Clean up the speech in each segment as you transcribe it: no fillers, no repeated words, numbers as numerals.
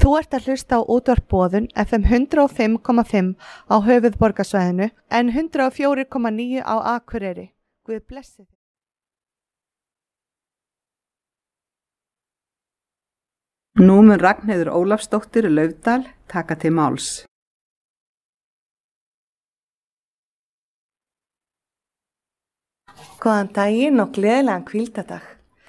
Þú ert að hlusta á útvarp Boðun FM 105,5 á höfuðborgarsvæðinu en 104,9 á Akureyri. Guð blessi þig. Nú mun Ragnheiður Ólafsdóttir Laufdal taka til máls. Góðan daginn og gleðilegan hvíldadag.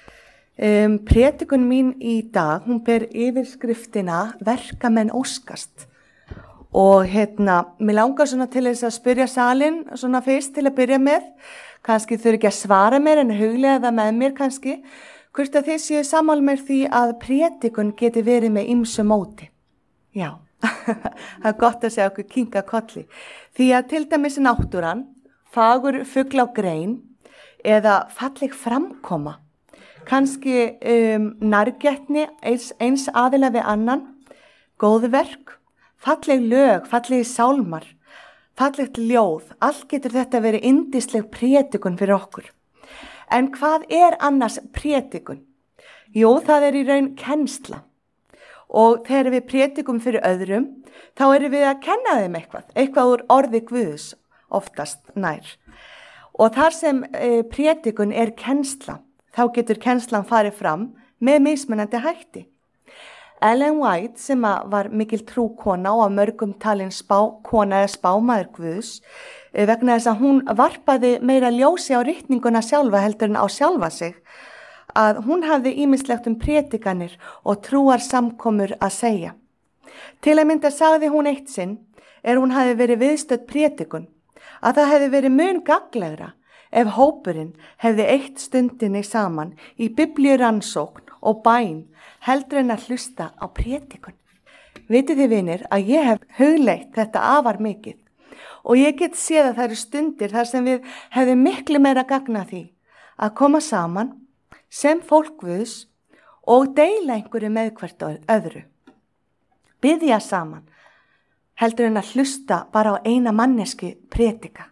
Prédikun mín í dag, hún ber yfirskriftina Verkamenn óskast. Og mér langar svona til þess að spyrja salinn svona fyrst til að byrja með. Kannski þurfi ekki að svara mér en huglega það með mér kannski. Hvort að þið séu sammála mér því að prédikun geti verið með ýmsu móti. Já, það er gott að segja okkur kinka kolli. Því að til dæmis náttúran, fagur fugl á grein eða falleg framkoma. Kannski nærgætni eins aðila við annan, góðverk, falleg lög, fallegi sálmar, fallegt ljóð, allt getur þetta verið yndisleg prédikun fyrir okkur. En hvað er annars prédikun? Jú, það er í raun kennsla. Og þegar við prédikum fyrir öðrum, þá erum við að kenna þeim eitthvað úr orði Guðs, oftast nær. Og þar sem prédikun er kennsla, þá getur kennslan farið fram með mismunandi hætti. Ellen White, sem var mikil trúkona og af mörgum talin kona eða spámaður Guðs, vegna þess að hún varpaði meira ljósi á ritninguna sjálfa heldur en á sjálfa sig, að hún hafði ýmislegt prédikanir og trúar samkomur að segja. Til að mynda sagði hún eitt sinn, hún hafði verið viðstödd prédikun, að það hefði verið mun gagnlegra ef hópurinn hefði eytt stundinni saman í biblíurannsókn og bæn heldur en að hlusta á prédikun. Vitið þið vinir að ég hef hugleitt þetta afar mikið og ég get séð að það eru stundir þar sem við hefðum miklu meira gagn af því að koma saman sem fólk Guðs og deila einhverju með hvert öðru. Biðja saman heldur en að hlusta bara á eina mannesku prédika.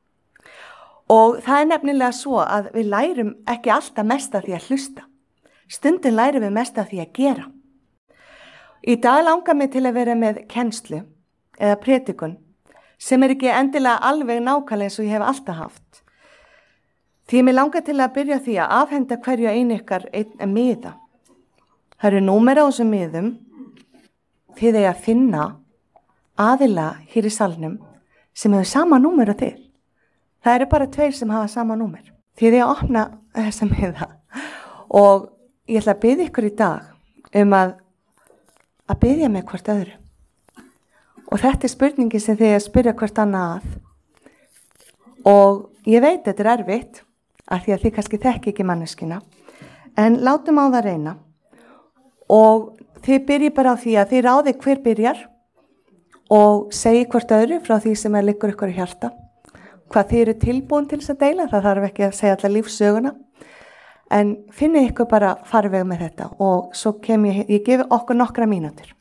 Og það er nefnilega svo að við lærum ekki alltaf mest af því að hlusta. Stundum lærum við mest af því að gera. Í dag langar mig til að vera með kennslu eða prédikun sem er ekki endilega alveg nákvæmlega eins og ég hef alltaf haft. Því mér langar til að byrja því að afhenda hverju einu ykkar einn miða. Það eru númer á þessum miðum því þeir að finna aðila hér í salnum sem hefur sama númer á þér. Það eru bara 2 sem hafa sama númer. Því að opna þessa miða og ég ætla að biðja ykkur í dag að biðja með hvort öðru. Og þetta er spurningi sem þið að spyrja hvort annað að. Og ég veit þetta er erfitt af því að þið kannski þekki ekki manneskina. En látum á það reyna. Og þið byrji bara á því að þið ráði hver byrjar og segi hvort öðru frá því sem liggur ykkur í hjarta. Hvað þið eru tilbúin til þess að deila, það þarf ekki að segja allar lífssöguna. En finni ykkur bara farveg með þetta og svo ég gefi okkur nokkra mínútur.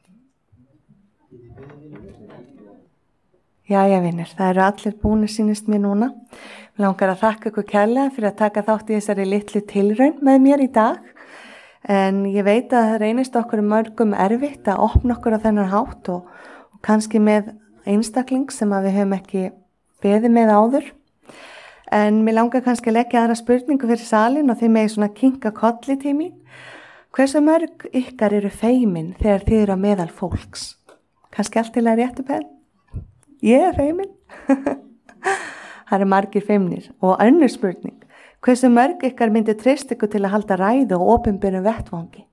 Jæja vinir, það eru allir búnir sýnist mér núna. Mér langar að þakka ykkur kærlega fyrir að taka þátt í þessari litlu tilraun með mér í dag. En ég veit að það reynist okkur mörgum erfitt að opna okkur á þennan hátt og kannski með einstakling sem að við höfum ekki beðið með áður. En mér langar kannski að leggja aðra spurningu fyrir salin og þið megið svona kinka kolli til mín. Hversu mörg ykkar eru feimin þegar þið eru á meðal fólks? Kannski allt til að réttu penn? Ég er feimin. Það eru margir feimnir. Og önnur spurning. Hversu mörg ykkar myndi treysta ykkur til að halda ræðu og opinberum vettvangi?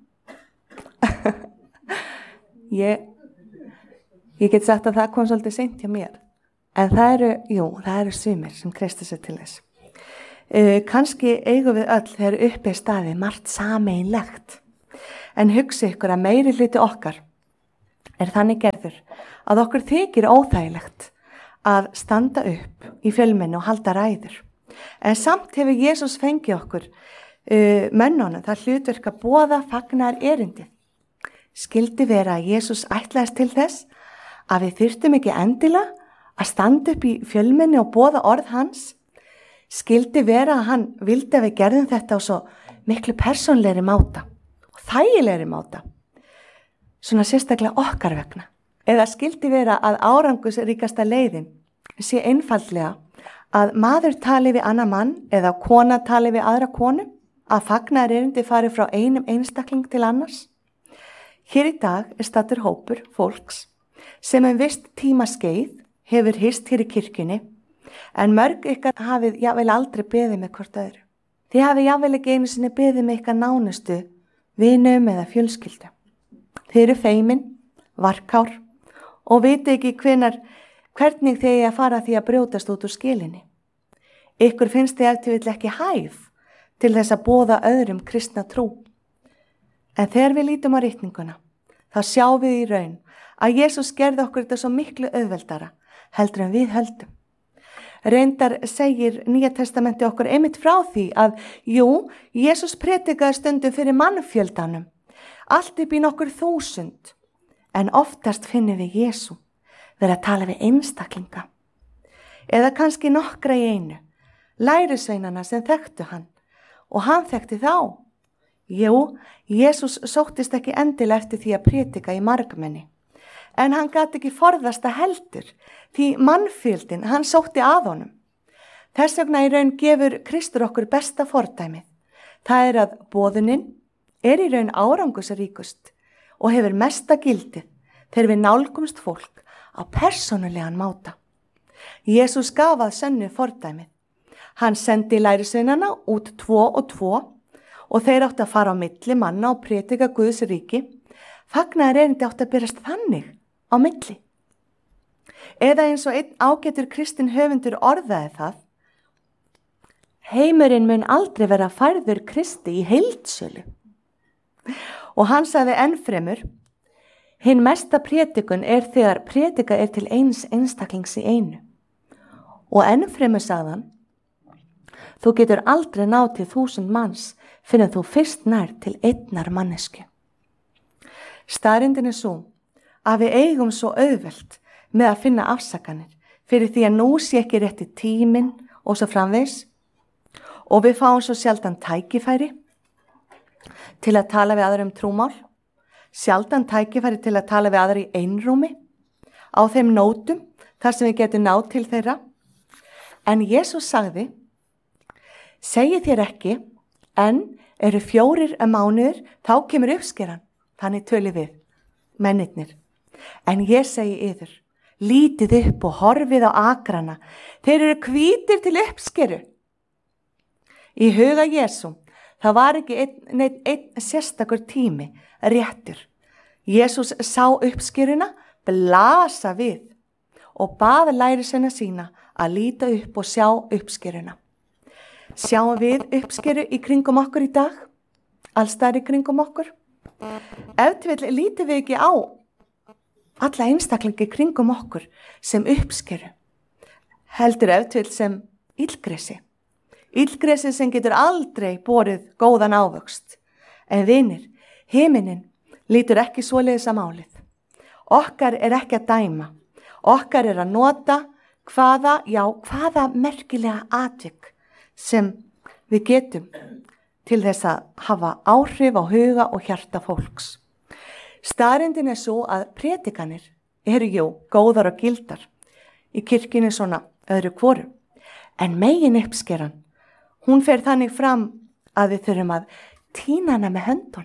Ég get sagt að það kom svolítið seint hjá mér. En það eru sumir sem treysta sér til þess. Kannski eigum við öll þegar uppi staðið margt sameiginlegt. En hugsi ykkur að meiri hluti okkar er þannig gerður að okkur þykir óþægilegt að standa upp í fjölmenni og halda ræður. En samt hefur Jesús fengið okkur mönnunum það hlutverk að boða fagnar erindið. Skildi vera að Jesús ætlaðist til þess að við þyrftum ekki endilega að standa upp í fjölmenni og boða orð hans? Skildi vera að hann vildi að við gerðum þetta á svo miklu persónlegri máta og þægilegri máta. svona sérstaklega okkar vegna. Eða skildi vera að árangusríkasta leiðin sé einfaldlega að maður tali við annan mann eða kona tali við aðra konu, að fagnaðarerindi fari frá einum einstakling til annars. Hér í dag staddur hópur fólks sem viss tímaskeið hefur hist hér í kirkjunni, en mörg ykkar hafið jável aldrei beðið með hvort öðru. Þið hafið jável ekki einu sinni beðið með ykkar nánustu, vinum eða fjölskyldu. Þið eru feimin, varkár og viti ekki hvernig þið eigi að fara því að brjótast út úr skilinni. Ykkur finnst þið ef til vill ekki hæf til þess að boða öðrum kristna trú. En þegar við lítum á ritninguna, þá sjáum við í raun að Jesús gerði okkur þetta svo miklu auðveldara heldur en við höldum. Reyndar segir Nýja testamenti okkur einmitt frá því að Jesús predikaði stundum fyrir mannfjöldanum, allt upp í nokkur 1000, en oftast finnum við Jesú vera að tala við einstaklinga. Eða kannski nokkra í einu, lærisveinana sem þekktu hann og hann þekkti þá. Jesús sóttist ekki endilega eftir því að predika í margmenni, en hann gat ekki forðast að heldur, því mannfjöldin, hann sótti að honum. Þess vegna í raun gefur Kristur okkur besta fordæmið. Það er að boðunin er í raun árangusríkust og hefur mesta gildið þegar við nálgumst fólk á persónulegan máta. Jesús gaf að sönnu fordæmið. Hann sendi lærisveinana út 2 og 2 og þeir áttu að fara á milli manna og predika Guðs ríki. Fagnaðarerindi áttu að berast þannig á milli. Eða eins og einn ágætur kristinn höfundur orðaði það: heimurinn mun aldrei vera færður Kristi í heildsölu. Og hann sagði ennfremur: hinn mesta predikun er þegar predika er til eins einstaklings í einu. Og ennfremur sagði hann: þú getur aldrei náð til 1000 manns fyrir þú fyrst nær til einnar mannesku. Staðreyndin er svo að við eigum svo auðvelt með að finna afsakanir fyrir því að nú sé ekki rétti tíminn og svo framvegis, og við fáum svo sjaldan tækifæri til að tala við aðra trúmál, sjaldan tækifæri til að tala við aðra í einrúmi, á þeim nótum þar sem við getum náð til þeirra. En Jesús sagði: segið þér ekki, en eru 4 mánuðir, þá kemur uppskeran, þannig tölum við, mennirnir. En ég segi yður, lítið upp og horfið á akrana, þeir eru hvítir til uppskeru. Í huga Jesú, það var ekki einn sérstakur tími réttur. Jesús sá uppskeruna blasa við og bað lærisveina sína að líta upp og sjá uppskeruna. Sjáum við uppskeru í kringum okkur í dag? Allstaðar í kringum okkur? Ef til vill lítum við ekki á alla einstaklingi kringum okkur sem uppskeru, heldur ef til vill sem illgresi. Illgresi sem getur aldrei borið góðan ávöxt. En vinir, himinin lítur ekki svoleiðis að málið. Okkar er ekki að dæma. Okkar er að nota hvaða merkilega atvik sem við getum til þess að hafa áhrif á huga og hjarta fólks. Staðreyndin er svo að predikanir eru góðar og gildar í kirkjunni svona öðru hvoru, en megin uppskeran, hún fer þannig fram að við þurfum að tína hana með höndun.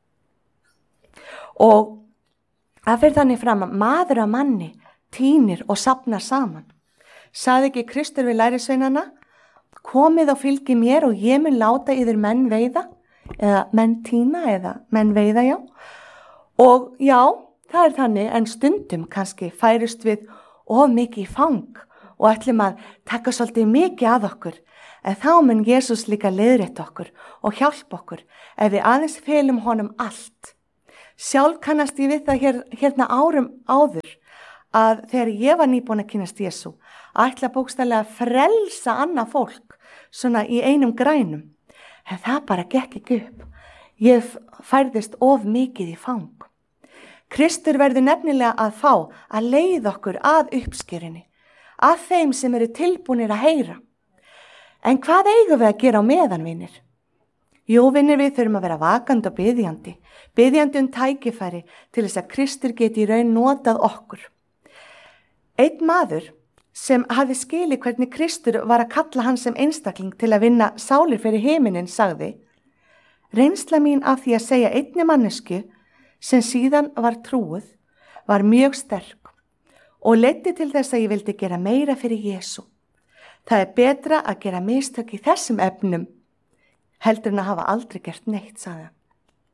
Og það fer þannig fram að maður að manni tínir og safnar saman. Sagði ekki Kristur við lærisveinana: komið og fylgi mér og ég mun láta yfir menn veiða, eða menn tína, eða menn veiða, já. Og já, það er þannig, en stundum kannski færist við of mikið í fang og ætlum að taka svolítið mikið að okkur, en þá mun Jesús líka leiðrétta okkur og hjálpa okkur ef við aðeins felum honum allt. Sjálf kannast ég við það hérna árum áður að þegar ég var nýbúin að kynnast Jesú, ætla bókstaflega að frelsa annað fólk svona í einum grænum, en það bara gekk ekki upp. Ég færðist of mikið í fang. Kristur verður nefnilega að fá að leiða okkur að uppskerinni, að þeim sem eru tilbúnir að heyra. En hvað eigum við að gera á meðan, vinir? Jú, vinir, við þurfum að vera vakandi og biðjandi tækifæri til þess að Kristur geti í raun notað okkur. Einn maður sem hafði skilið hvernig Kristur var að kalla hann sem einstakling til að vinna sálir fyrir himinin sagði: reynsla mín af því að segja einni mannesku sem síðan var trúuð var mjög sterk og leiddi til þess að ég vildi gera meira fyrir Jesú. Það betra að gera mistök í þessum efnum heldur en að hafa aldrei gert neitt, sagði hann.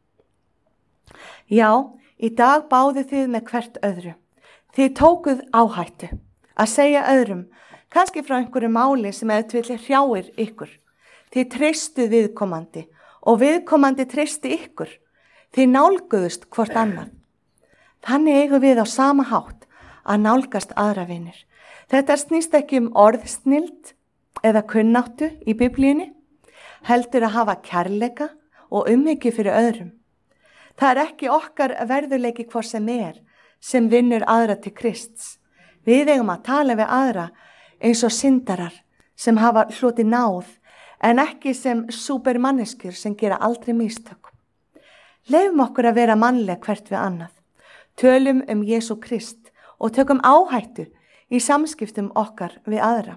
Já, í dag báðu þið með hvert öðru. Þið tókuð áhættu að segja öðrum, kannski frá einhverju máli sem ef til hrjáir ykkur. Þið treystuð viðkomandi og viðkomandi treysti ykkur. Þið nálguðust hvort annað. Þannig eigum við á sama hátt að nálgast aðra vinir. Þetta snýst ekki orðsnild eða kunnáttu í Biblíunni, heldur að hafa kærleika og umhyggju fyrir öðrum. Það ekki okkar verðuleiki hvort sem vinnur aðra til Krists. Við eigum að tala við aðra eins og syndarar sem hafa hlotið náð, en ekki sem súpermanneskjur sem gera aldrei mistök. Leyfum okkur að vera mannleg hvert við annað. Tölum Jesú Krist og tökum áhættu í samskiptum okkar við aðra.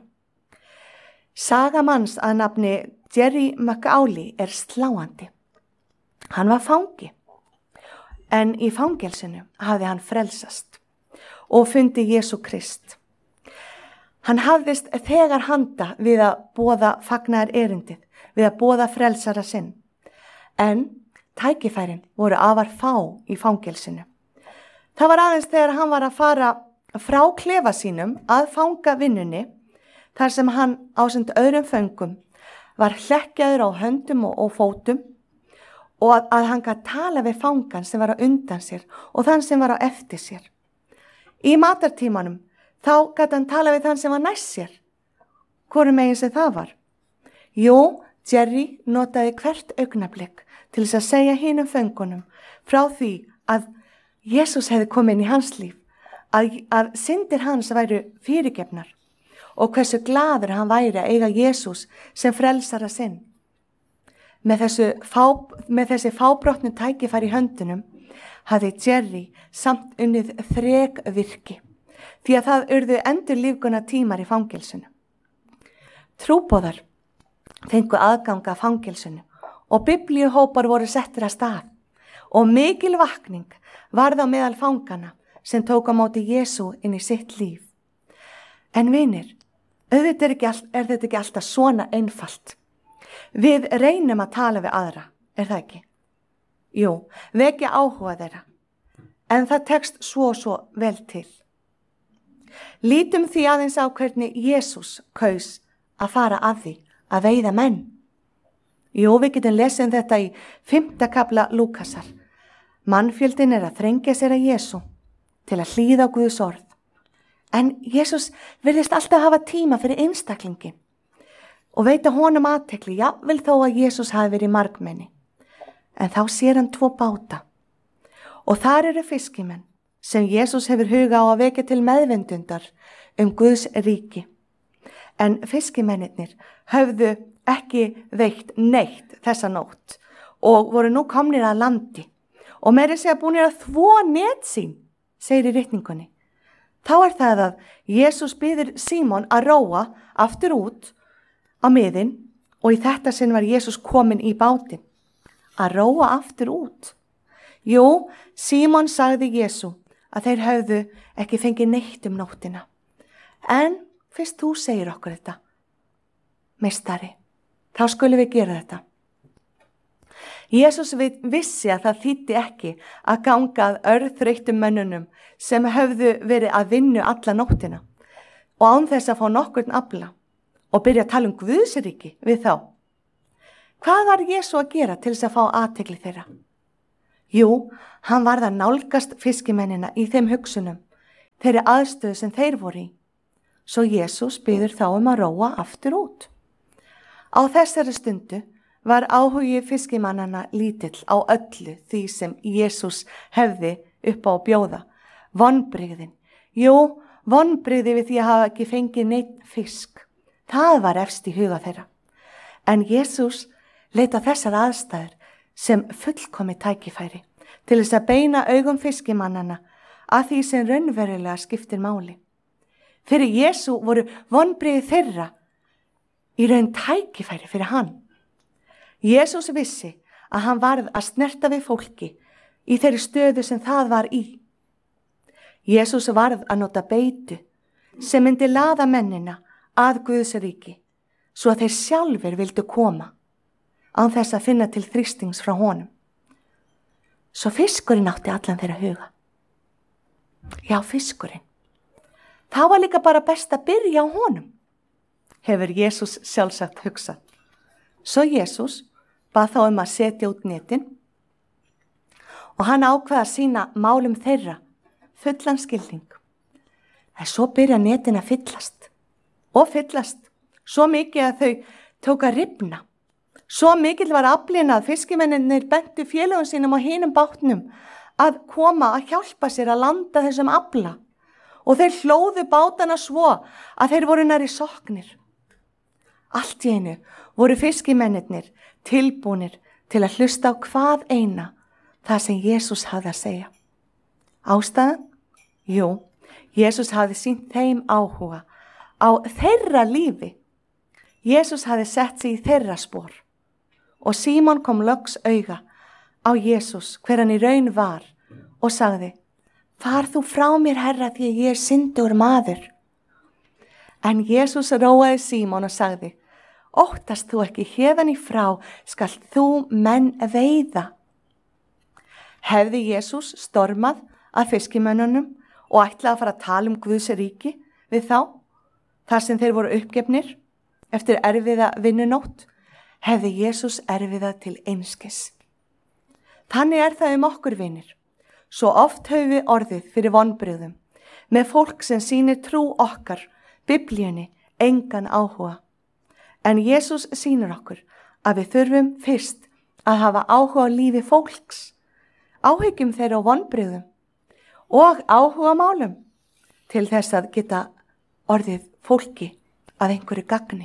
Saga manns að nafni Jerry McAuley sláandi. Hann var fangi, en í fangelsinu hafði hann frelsast og fundi Jesú Krist. Hann hafðist þegar handa við að boða fagnaðar erindið, við að boða frelsara sinn. En tækifærin voru afar fá í fangelsinu. Það var aðeins þegar hann var að fara frá klefa sínum að fanga vinnunni, þar sem hann ásamt öðrum föngum var hlekkjaður á höndum og fótum, og að hann gat tala við fangan sem var á undan sér og þann sem var á eftir sér. Í matartímanum þá gat hann tala við þann sem var næst sér. Hvorum megin sem það var? Jú, Jerry notaði hvert augnablik til þess að segja hinum föngunum frá því að Jesús hefði komið inn í hans líf, að syndir hans væru fyrirgefnar og hversu gladur hann væri að eiga Jesús sem frelsara sinn. Með þessi fábrotnu tækifæri í höndunum hafði Jerry samt unnið þrekvirki, því að það urðu endurlífguna tímar í fangelsinu. Trúboðar fengu aðgang að fangelsinu og biblíuhópar voru settir að stað og mikil vakning varð á meðal fangana sem tók á móti Jesú inn í sitt líf. En vinir, auðvitað þetta ekki alltaf svona einfalt. Við reynum að tala við aðra, það ekki? Jú, vekja áhuga þeirra, en það tekst svo vel til. Lítum því aðeins á hvernig Jesús kaus að fara að því að veiða menn. Jú, við getum lesið þetta í 5. kafla Lúkasar. Mannfjöldin að þrengja sér að Jesú til að hlýða á Guðs orð. En Jesús virðist alltaf hafa tíma fyrir einstaklingi og veita honum athygli, jafnvel þó að Jesús hafi verið margmenni. En þá sér hann 2 báta og þar eru fiskimenn sem Jesús hefur huga á að vekja til meðvindundar Guðs ríki. En fiskimennirnir höfðu ekki veitt neitt þessa nótt og voru nú komnir að landi og meira segja búnir að þvo net sín, segir í ritningunni. Þá það að Jesús biður Símon að róa aftur út á miðin og í þetta sinn var Jesús kominn í bátinn. Að róa aftur út. Jú, Símon sagði Jesú að þeir höfðu ekki fengið neitt nóttina. En fyrst þú segir okkur þetta, meistari, þá skulum við gera þetta. Jesús vissi að það þýddi ekki að ganga að örþreyttum mönnunum sem höfðu verið að vinna alla nóttina og án þess að fá nokkurn afla og byrja að tala Guðsríki við þá. Hvað var Jesú að gera til þess að fá athygli þeirra? Jú, hann varð að nálgast fiskimennina í þeim hugsunum, þeirri aðstöðu sem þeir voru í. Svo Jesús biður þá að róa aftur út. Á þessari stundu var áhugi fiskimannana lítill á öllu því sem Jesús hefði upp á að bjóða. Vonbrigðin. Jú, vonbrigði við því að hafa ekki fengið neitt fisk. Það var efst í huga þeirra. En Jesús leita þessar aðstæður sem fullkomi tækifæri til þess að beina augum fiskimannana að því sem raunverulega skiptir máli. Fyrir Jesú voru vonbrigði þeirra í raun tækifæri fyrir hann. Jesús vissi að hann varð að snerta við fólki í þeirri stöðu sem það var í. Jesús varð að nota beitu sem myndi laða mennina að Guðs ríki svo að þeir sjálfur vildu koma án þess að finna til þrýstings frá honum. Svo fiskurinn átti allan þeirra huga. Já, fiskurinn. Það var líka bara best að byrja á honum, hefur Jesús sjálfsagt hugsað. Svo Jesús bað þá að setja út netin og hann ákvað að sýna málum þeirra fullan skilning. En svo byrja netin að fyllast, svo mikið að þau tók að rifna. Svo mikill var aflinn að fiskimennirnir bentu félögum sínum á hinum bátnum að koma að hjálpa sér að landa þessum afla og þeir hlóðu bátana svo að þeir voru nærri soknir. Allt í einu voru fiskimennirnir tilbúnir til að hlusta á hvað eina það sem Jesús hafði að segja. Ástæðan? Jú, Jesús hafði sýnt þeim áhuga á þeirra lífi. Jesús hafði sett sig í þeirra spor og Símon kom loks auga á Jesús hver hann í raun var og sagði: Far þú frá mér, Herra, því að ég er syndugur maður. En Jesús róaði Símon og sagði: Óttast þú ekki, héðan í frá skalt þú menn veiða. Hefði Jesús stormað að fiskimönnunum og ætlaði að fara að tala Guðs ríki við þá, þar sem þeir voru uppgefnir eftir erfiða vinnunótt, hefði Jesús erfiða til einskis. Þannig það okkur vinir. Svo oft höfum við orðið fyrir vonbrigðum með fólk sem sýnir trú okkar, Biblíunni, engan áhuga. En Jesús sýnir okkur að við þurfum fyrst að hafa áhuga á lífi fólks, áhyggjum þeirra á vonbrigðum og áhuga málum til þess að geta orðið fólki að einhverju gagni.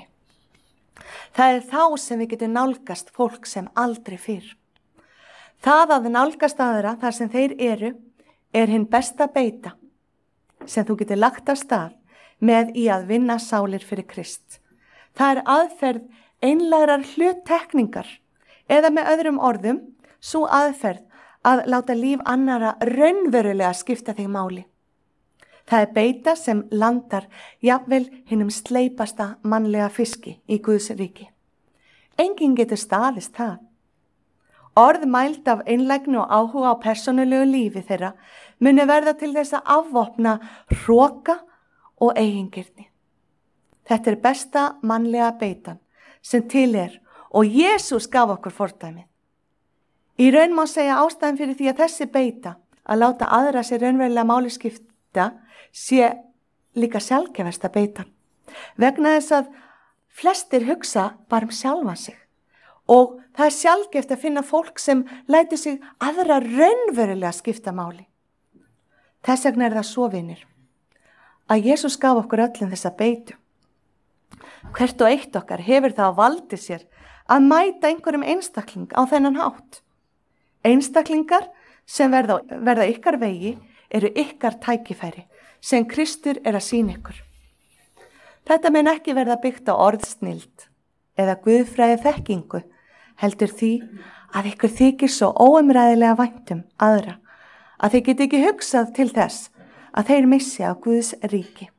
Það þá sem við getum nálgast fólk sem aldrei fyrr. Það að nálgast aðra þar sem þeir eru er hinn besta beita sem þú getur lagt af stað með í að vinna sálir fyrir Krist. Það aðferð einlægrar hluttekningar eða með öðrum orðum sú aðferð að láta líf annara raunverulega skipta þig máli. Það beita sem landar jafnvel hinnum sleipasta mannlega fiski í Guðs ríki. Enginn getur staðist það. Orð mæld af einlægni og áhuga á persónulegu lífi þeirra muni verða til þess að afvopna hroka og eigingirni. Þetta besta mannlega beitan sem til og Jesús gaf okkur fordæmið. Í raun má segja ástæðan fyrir því að þessi beita að láta aðra sér raunverulega máli skipta sé líka sjálfgefasta beitan. Vegna þess að flestir hugsa bara sjálfan sig. Og það sjálfgeft að finna fólk sem lætur sig aðra raunverulega skipta máli. Þess vegna það svo vinir að Jesús gaf okkur öllum þessa beitu. Hvert og eitt okkar hefur það á valdi sér að mæta einhverjum einstakling á þennan hátt. Einstaklingar sem verða ykkar vegi eru ykkar tækifæri sem Kristur að sýna ykkur. Þetta mun ekki verða byggt á orðsnild eða guðfræði þekkingu, heldur því að ykkur þykir svo óumræðilega vænt aðra að þið geti ekki hugsað til þess að þeir missi á Guðs ríki.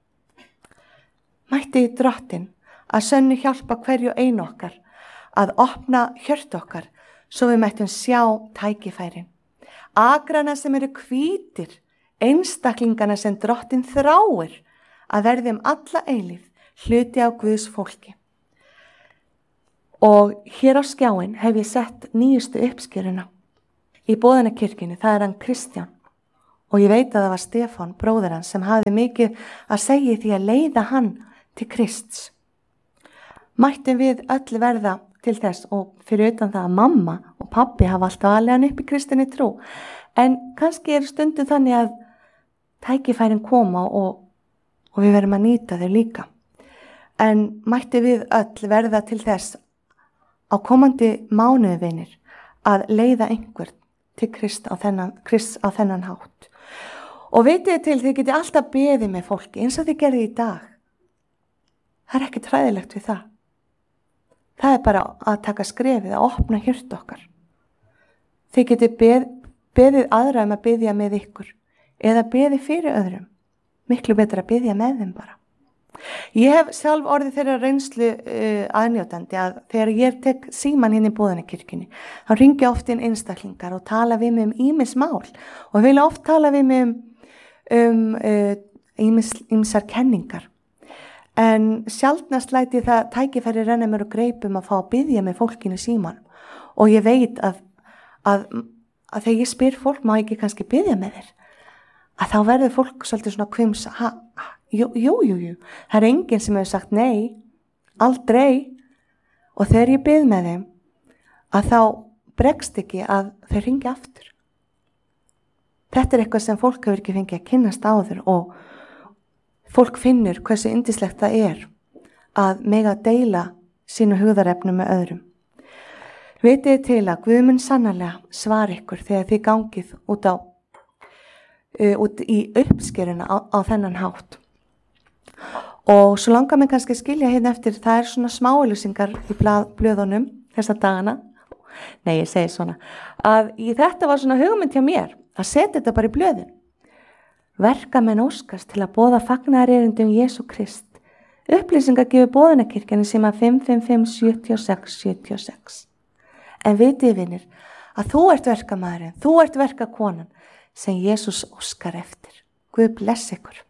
Mætti Drottinn að sönnu hjálpa hverju einu okkar að opna hjört okkar svo við mættum sjá tækifærin. Agrana sem eru hvítir, einstaklingana sem Drottinn þráir að verði alla eilífð hluti á Guðs fólki. Og hér á skjáin hef ég sett nýjustu uppskjöruna í Boðunarkirkjunni, það hann Kristján. Og ég veit að það var Stefán, bróðir hans, sem hafði mikið að segja því að leiða hann til Krists. Mættum við öll verða til þess og fyrir utan það að mamma og pabbi hafa alltaf alveg hann upp í kristinni trú. En kannski stundum þannig að tækifærin koma og við verðum að nýta þau líka. En mættum við öll verða til þess á komandi mánuði vinir að leiða einhvern til Krist á þennan hátt. Og vitið til, þið geti alltaf beðið með fólki eins og þið gerði í dag. Það ekki træðilegt við það. Það bara að taka skrefið, að opna hjört okkar. Þið geti beðið aðra að beðja með ykkur eða beðið fyrir öðrum. Miklu betra að beðja með þeim bara. Ég hef sjálf orðið þeirra reynslu aðnjótandi að þegar ég tek síman í Boðunarkirkjunni, þá ringi oft inn einstaklingar og tala við mig ýmis mál og vilja oft tala við mig ýmsar kenningar. En sjaldnast læti það tækifæri renna mér og greipum að fá að biðja með fólkinu síman. Og ég veit að þegar ég spyr fólk, má ég ekki kannski biðja með þér? Að þá verður fólk svolítið svona hvimsa, jú. Það enginn sem hefur sagt nei, aldrei. Og þegar ég bið með þeim, að þá bregst ekki að þau ringi aftur. Þetta eitthvað sem fólk hefur ekki fengið að kynnast áður og fólk finnur hversu yndislegt það að mega deila sínu hugðarefnum með öðrum. Vitið til að Guð mun sannarlega svara ykkur þegar þið gangið út í uppskeruna á þennan hátt. Og svo langar mig kannski að skilja hérna eftir, það svona smáauglýsingar í blöðunum þessa dagana. Nei, ég segi svona, að þetta var svona hugmynd hjá mér, að setja þetta bara í blöðin. Verkamenn óskast til að boða fagnaðarerindum Jesú Krist. Upplýsingar gefur Boðunarkirkjan sem að 555 76 76. En vitið vinir, að þú ert verkamaðurinn, þú ert verkakonan sem Jesús óskar eftir. Guð bless ykkur.